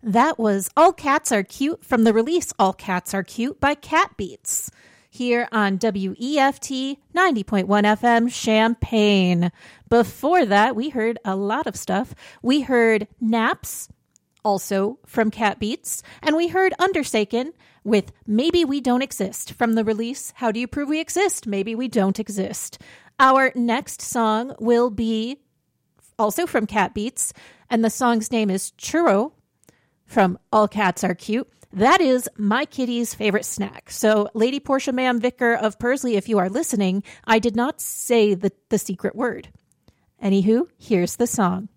That was All Cats Are Cute from the release All Cats Are Cute by Cat Beats here on WEFT 90.1 FM Champaign. Before that, we heard a lot of stuff. We heard Naps, also from Cat Beats, and we heard Undersaken with Maybe We Don't Exist from the release How Do You Prove We Exist? Maybe We Don't Exist. Our next song will be also from Cat Beats, and the song's name is Churro from All Cats Are Cute. That is my kitty's favorite snack. So, Lady Portia Ma'am Vicar of Pursley, if you are listening, I did not say the secret word. Anywho, here's the song.